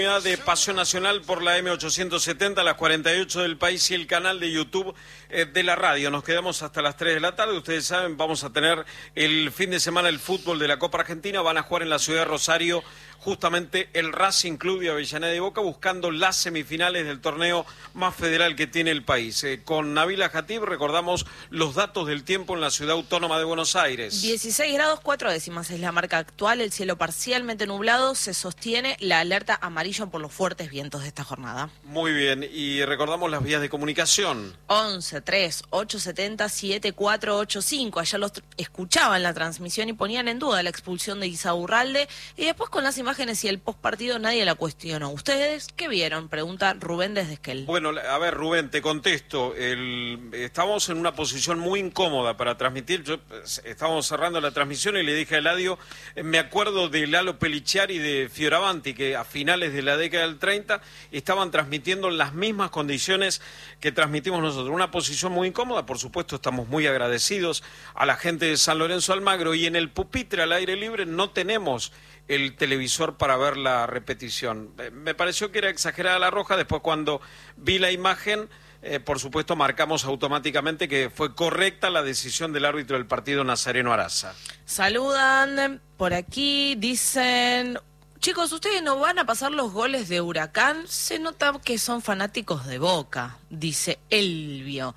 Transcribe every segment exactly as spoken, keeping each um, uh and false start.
De Pasión Nacional por la M ochocientos setenta, las cuarenta y ocho del país y el canal de YouTube eh, de la radio. Nos quedamos hasta las tres de la tarde. Ustedes saben, vamos a tener el fin de semana el fútbol de la Copa Argentina. Van a jugar en la ciudad de Rosario justamente el Racing Club de Avellaneda y Boca, buscando las semifinales del torneo más federal que tiene el país. Eh, con Nabila Jatib recordamos los datos del tiempo en la ciudad autónoma de Buenos Aires. dieciséis grados cuatro décimas es la marca actual, el cielo parcialmente nublado, se sostiene la alerta amarilla por los fuertes vientos de esta jornada. Muy bien, y recordamos las vías de comunicación. once, tres, ocho setenta, siete cuatro ocho cinco. Ayer los escuchaban la transmisión y ponían en duda la expulsión de Isaurralde, y después con las imágenes y el postpartido nadie la cuestionó. ¿Ustedes qué vieron? Pregunta Rubén desde Esquel. Bueno, a ver, Rubén, te contesto. El, estamos en una posición muy incómoda para transmitir. Yo, estábamos cerrando la transmisión y le dije a Eladio, me acuerdo de Lalo Peliciari y de Fioravanti, que a finales de la década del treinta estaban transmitiendo en las mismas condiciones que transmitimos nosotros. Una posición muy incómoda, por supuesto, estamos muy agradecidos a la gente de San Lorenzo Almagro, y en el pupitre al aire libre no tenemos el televisor para ver la repetición. Me pareció que era exagerada la roja. Después, cuando vi la imagen, eh, por supuesto marcamos automáticamente que fue correcta la decisión del árbitro del partido, Nazareno Araza. Saludan por aquí, dicen: chicos, ¿ustedes no van a pasar los goles de Huracán? Se nota que son fanáticos de Boca, dice Elvio.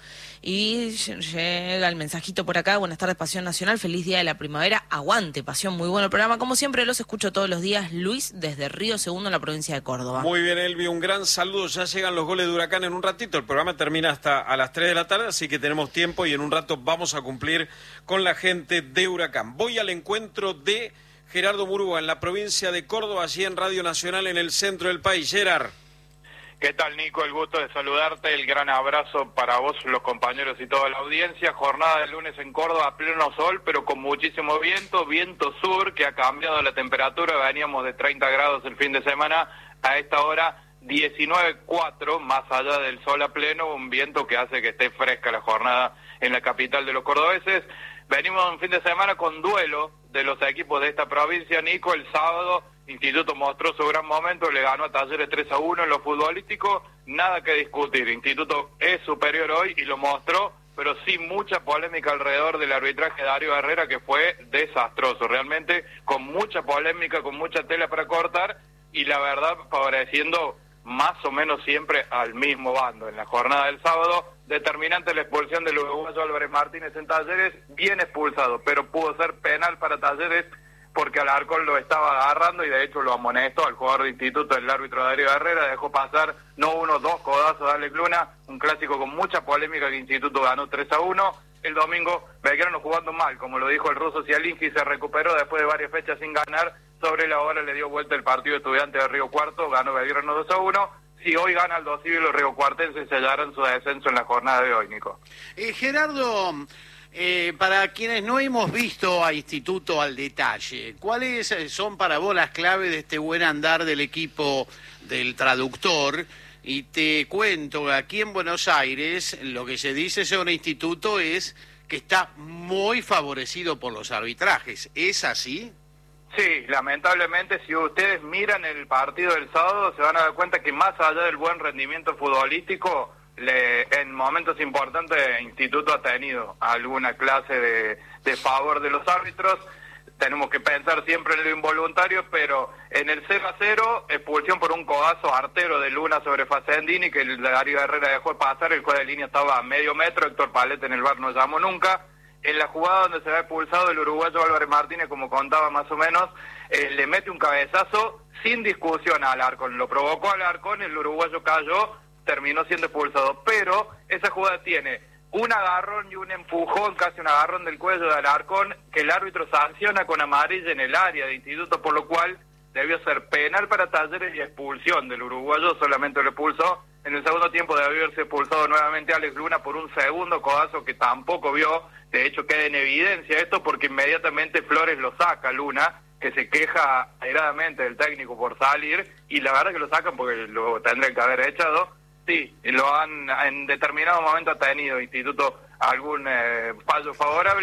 Y llega el mensajito por acá: buenas tardes, Pasión Nacional, feliz día de la primavera, aguante, Pasión, muy bueno el programa. Como siempre, los escucho todos los días. Luis, desde Río Segundo, en la provincia de Córdoba. Muy bien, Elvio, un gran saludo. Ya llegan los goles de Huracán en un ratito. El programa termina hasta a las tres de la tarde, así que tenemos tiempo y en un rato vamos a cumplir con la gente de Huracán. Voy al encuentro de Gerardo Murúa en la provincia de Córdoba, allí en Radio Nacional, en el centro del país. Gerard. ¿Qué tal, Nico? El gusto de saludarte, el gran abrazo para vos, los compañeros y toda la audiencia. Jornada de lunes en Córdoba, a pleno sol, pero con muchísimo viento, viento sur, que ha cambiado la temperatura. Veníamos de treinta grados el fin de semana, a esta hora diecinueve coma cuatro, más allá del sol a pleno, un viento que hace que esté fresca la jornada en la capital de los cordobeses. Venimos un fin de semana con duelo de los equipos de esta provincia, Nico. El sábado Instituto mostró su gran momento, le ganó a Talleres tres a uno en lo futbolístico, nada que discutir. Instituto es superior hoy y lo mostró, pero sí mucha polémica alrededor del arbitraje de Darío Herrera, que fue desastroso, realmente con mucha polémica, con mucha tela para cortar, y la verdad favoreciendo más o menos siempre al mismo bando. En la jornada del sábado, determinante la expulsión del uruguayo Álvarez Martínez en Talleres, bien expulsado, pero pudo ser penal para Talleres porque Alarcón lo estaba agarrando y de hecho lo amonestó al jugador de Instituto, el árbitro Darío Herrera. Dejó pasar no uno, dos codazos a Alex Luna, un clásico con mucha polémica que Instituto ganó tres a uno. El domingo Belgrano jugando mal, como lo dijo el ruso Zielinski, se recuperó después de varias fechas sin ganar. Sobre la hora le dio vuelta el partido Estudiante de Río Cuarto, ganó Belgrano dos a uno. Si hoy gana el Aldosivi, los riocuartenses sellarán su descenso en la jornada de hoy, Nico. Eh, Gerardo, eh, para quienes no hemos visto a Instituto al detalle, ¿cuáles son para vos las claves de este buen andar del equipo del traductor? Y te cuento, aquí en Buenos Aires, lo que se dice sobre Instituto es que está muy favorecido por los arbitrajes. ¿Es así? Sí, lamentablemente, si ustedes miran el partido del sábado, se van a dar cuenta que más allá del buen rendimiento futbolístico, le, en momentos importantes Instituto ha tenido alguna clase de, de favor de los árbitros. Tenemos que pensar siempre en lo involuntario, pero en el cero a cero, expulsión por un codazo artero de Luna sobre Facendini, que el Darío Herrera dejó pasar, el juez de línea estaba a medio metro, Héctor Paleta en el V A R no llamó nunca. En la jugada donde se va expulsado el uruguayo Álvarez Martínez, como contaba más o menos, eh, le mete un cabezazo sin discusión a Alarcón. Lo provocó Alarcón, el uruguayo cayó, terminó siendo expulsado. Pero esa jugada tiene un agarrón y un empujón, casi un agarrón del cuello de Alarcón, que el árbitro sanciona con amarilla en el área de Instituto, por lo cual debió ser penal para Talleres y expulsión del uruguayo, solamente lo expulsó. En el segundo tiempo debe haberse expulsado nuevamente a Alex Luna por un segundo codazo que tampoco vio. De hecho, queda en evidencia esto porque inmediatamente Flores lo saca, Luna, que se queja airadamente del técnico por salir, y la verdad que lo sacan porque lo tendrían que haber echado. Sí, lo han en determinado momento ha tenido Instituto algún eh, fallo favorable.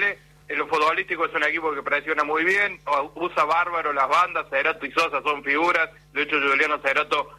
En lo futbolístico es un equipo que presiona muy bien, usa bárbaro las bandas, Cerrato y Sosa son figuras, de hecho Juliano Cerrato